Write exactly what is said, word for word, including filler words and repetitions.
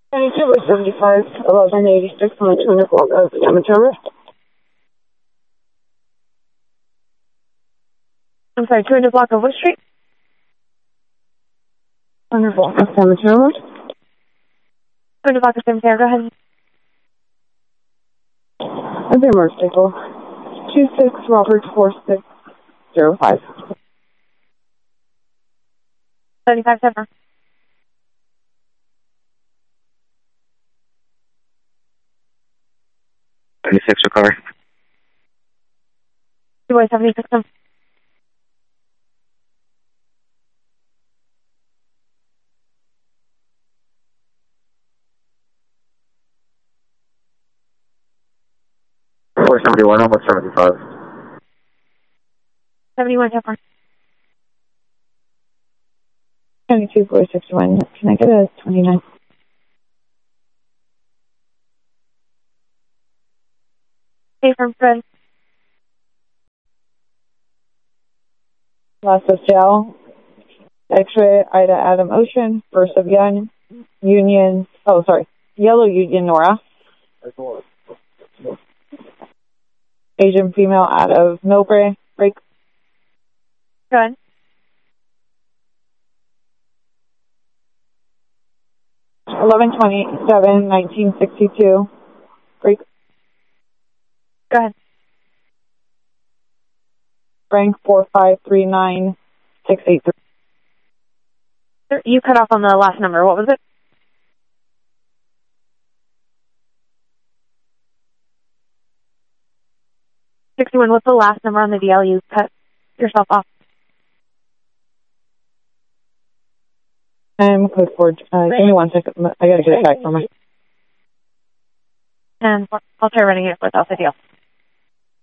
twenty-two by seventy-five, eleven eighty-six on the two hundred block of Yamatomar. I'm sorry, two hundred block of what street? two hundred block of Yamatomar. two hundred block of Cemetery, go ahead. A bit more stable. two six Robert four six zero five. seventy-five seven. seventy-six recovery. two by seventy-six. four seventy-one, almost seventy-five. seventy-one, Pepper. twenty-two four sixty-one. Can I get a twenty-nine? Hey, from Fred. Last of Gel. X-ray Ida Adam Ocean. First of Young. Union. Oh, sorry. Yellow Union Nora. Asian female out of Millbrae. Break. Go ahead. eleven twenty-seven nineteen sixty-two. Break. Go ahead. Frank four five three nine six eight three. You cut off on the last number. What was it? sixty-one. What's the last number on the D L? You cut yourself off. I'm code four. Uh, give me one second. I gotta get it back from my. And I'll try running it with Alpha Deal.